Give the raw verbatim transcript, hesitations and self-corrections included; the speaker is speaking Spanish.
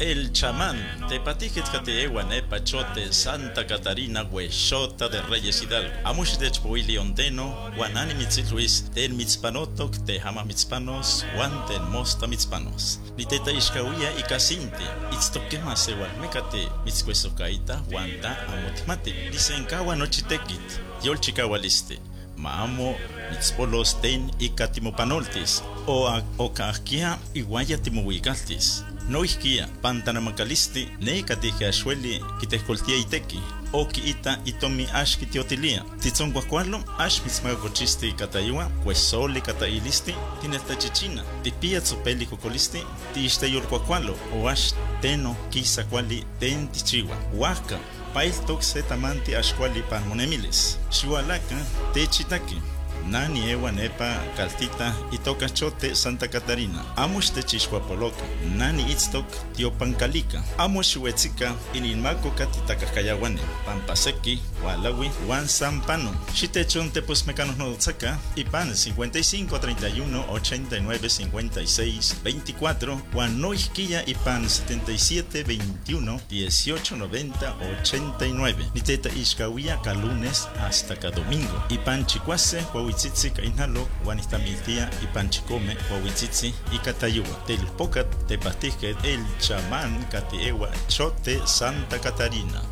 El chamán, tepatijet kateewan epachote Santa Catarina huexota de Reyes Hidalgo. Amush de Chpoili Onteno, Guanani Mitzitluis, ten mitzpanotok, te hama mitzpanos, Guanten mosta mitzpanos. Niteta Ishkawia y Casinte, Itztokema sewal mecate, Mitzcuesocaita, Guanta, Amotmate, Disenkawa nochitekit, Yolchikawaliste. Maamo, mitzpolos ten y catimopanoltis, o a ocaquia y guayatimohuigaltis. No isquia, pantanamacalisti, ne catije ashueli, quitescoltia iteki, o quiita itomi ash kitiotilia. Titzon guacualo, ash mitzmagochisti catayua, pues soli catailisti, tinesta chichina, tipia tzopeli cocolisti, tisteyol guacualo, o ash teno, quisa quali, ten tichiwa, huaca. Pail toxe tamanti ashkwali pan monemiles. Shualaka te chitaki. Nani ewa nepa caltita itoka chote Santa Catarina. Amush te chishwapoloka. Nani itztok tiopancalica. Amush huetzika ininmako katitakayawane. Pampaseki, walawi, wan sampano. Shitechon te pues mecanos no tsaka. Ipan cincuenta y cinco, treinta y uno, ochenta y nueve, cincuenta y seis, veinticuatro. Wan no isquilla ipan setenta y siete, veintiuno, dieciocho, noventa, ochenta y nueve. Niteta ishkawia ka lunes hasta ka domingo. Ipan chicuase, Huawitzitzi kainalo, Guanistamiltia y Panchicome, Huawitzitzi y Catayua. Del Pocat te pastijet el chamán Catiewa Chote Santa Catarina.